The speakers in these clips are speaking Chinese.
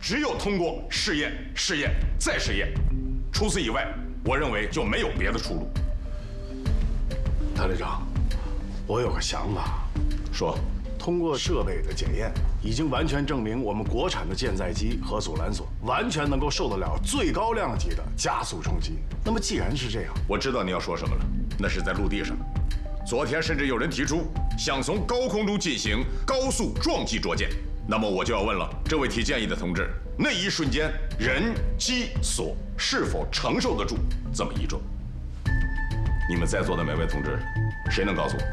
只有通过试验、试验再试验，除此以外，我认为就没有别的出路。 大队长，我有个想法， 说， 通过设备的检验，已经完全证明我们国产的舰载机核阻拦索完全能够受得了最高量级的加速冲击。那么既然是这样， 我知道你要说什么了，那是在陆地上。昨天甚至有人提出想从高空中进行高速撞击着舰，那么我就要问了，这位提建议的同志，那一瞬间人机所是否承受得住这么一撞？你们在座的每位同志，谁能告诉我？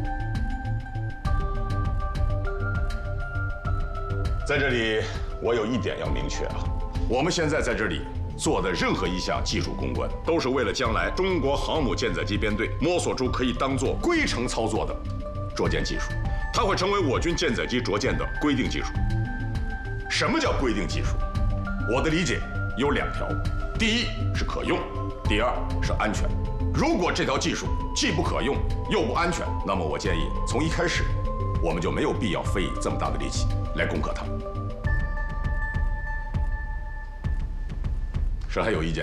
在这里，我有一点要明确啊，我们现在在这里做的任何一项技术攻关，都是为了将来中国航母舰载机编队摸索出可以当做规程操作的着舰技术，它会成为我军舰载机着舰的规定技术。什么叫规定技术？我的理解有2条：第一是可用，第二是安全。如果这条技术既不可用又不安全，那么我建议从一开始我们就没有必要费这么大的力气来攻克它。谁还有意见？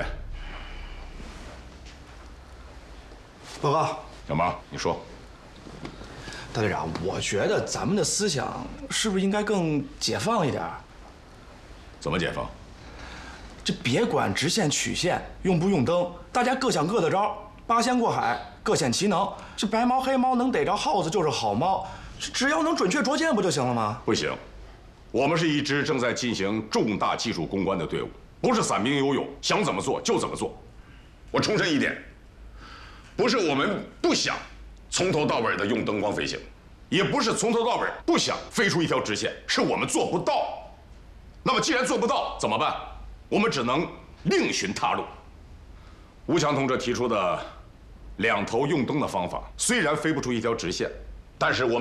报告， 小马，你说。 大队长，我觉得咱们的思想是不是应该更解放一点？ 怎么解放？ 这别管直线曲线用不用灯，大家各想各的招，八仙过海，各显其能。这白猫黑猫能逮着耗子就是好猫，只要能准确着舰不就行了吗？ 不行，我们是一支正在进行重大技术攻关的队伍，不是散兵游勇，想怎么做就怎么做。我重申一点，不是我们不想从头到尾的用灯光飞行，也不是从头到尾不想飞出一条直线，是我们做不到。那么既然做不到，怎么办？我们只能另寻他路。吴强同志提出的2头用灯的方法，虽然飞不出一条直线，但是我们